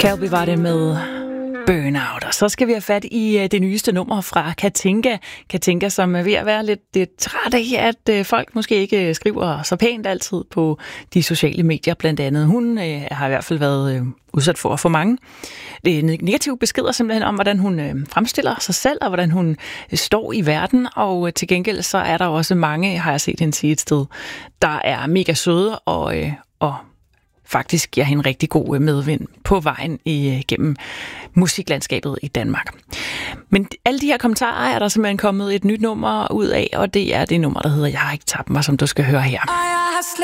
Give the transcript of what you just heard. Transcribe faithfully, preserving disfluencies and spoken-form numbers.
Calby var det med Burnout. Og så skal vi have fat i det nyeste nummer fra Katinka. Katinka, som er ved at være lidt, lidt træt af, at folk måske ikke skriver så pænt altid på de sociale medier blandt andet. Hun øh, har i hvert fald været øh, udsat for for mange øh, negative beskeder simpelthen om, hvordan hun øh, fremstiller sig selv, og hvordan hun øh, står i verden. Og øh, til gengæld så er der også mange, har jeg set hende sige et sted, der er mega søde og, øh, og faktisk giver hende rigtig god medvind på vejen igennem musiklandskabet i Danmark. Men alle de her kommentarer er der simpelthen kommet et nyt nummer ud af, og det er det nummer, der hedder Jeg har ikke tabt mig, som du skal høre her.